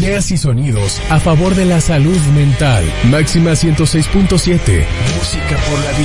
ideas y sonidos a favor de la salud mental. Máxima 106.7, música por la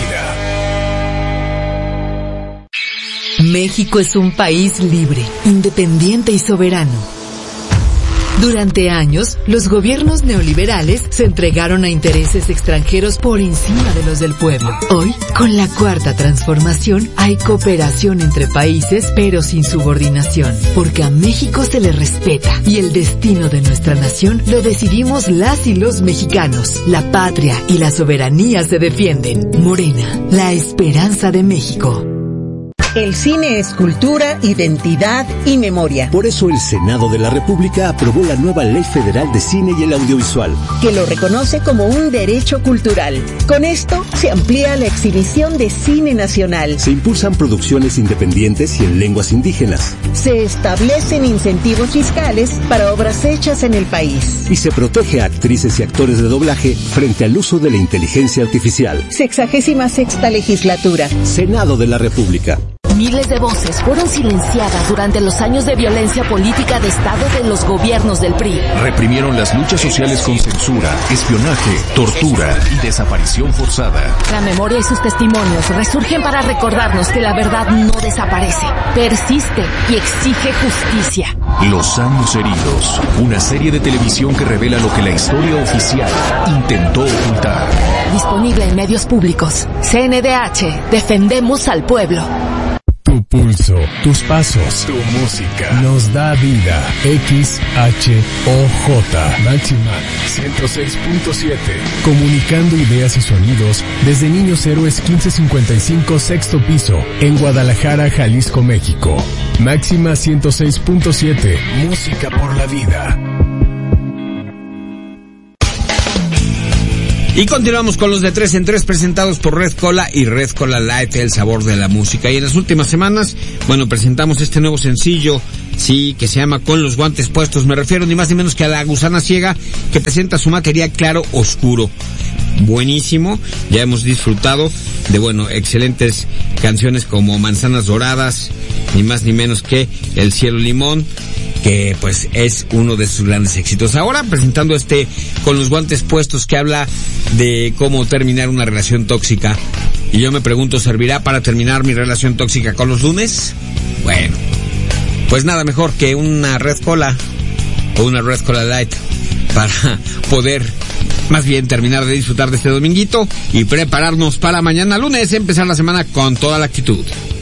vida. México es un país libre, independiente y soberano. Durante años, los gobiernos neoliberales se entregaron a intereses extranjeros por encima de los del pueblo. Hoy, con la Cuarta Transformación, hay cooperación entre países, pero sin subordinación, porque a México se le respeta y el destino de nuestra nación lo decidimos las y los mexicanos. La patria y la soberanía se defienden. Morena, la esperanza de México. El cine es cultura, identidad y memoria. Por eso el Senado de la República aprobó la nueva Ley Federal de Cine y el Audiovisual, que lo reconoce como un derecho cultural. Con esto se amplía la exhibición de cine nacional. Se impulsan producciones independientes y en lenguas indígenas. Se establecen incentivos fiscales para obras hechas en el país. Y se protege a actrices y actores de doblaje frente al uso de la inteligencia artificial. 66ª legislatura. Senado de la República. Miles de voces fueron silenciadas durante los años de violencia política de Estado de los gobiernos del PRI. Reprimieron las luchas sociales con censura, espionaje, tortura y desaparición forzada. La memoria y sus testimonios resurgen para recordarnos que la verdad no desaparece, persiste y exige justicia. Los años heridos, una serie de televisión que revela lo que la historia oficial intentó ocultar. Disponible en medios públicos. CNDH, defendemos al pueblo. Tu pulso, tus pasos, tu música nos da vida. XHOJ Máxima 106.7, comunicando ideas y sonidos desde Niños Héroes 1555 sexto piso en Guadalajara, Jalisco, México. Máxima 106.7, música por la vida. Y continuamos con los de 3 en 3 presentados por Red Cola y Red Cola Light, el sabor de la música. Y en las últimas semanas, presentamos este nuevo sencillo, sí, que se llama Con los guantes puestos. Me refiero ni más ni menos que a La Gusana Ciega, que presenta su material claro oscuro. Buenísimo, ya hemos disfrutado de, excelentes canciones como Manzanas Doradas, ni más ni menos que El Cielo Limón, que pues es uno de sus grandes éxitos. Ahora presentando Con los guantes puestos, que habla de cómo terminar una relación tóxica. Y yo me pregunto, ¿servirá para terminar mi relación tóxica con los lunes? Bueno, pues nada mejor que una Red Cola o una Red Cola Light para poder más bien terminar de disfrutar de este dominguito y prepararnos para mañana lunes, empezar la semana con toda la actitud.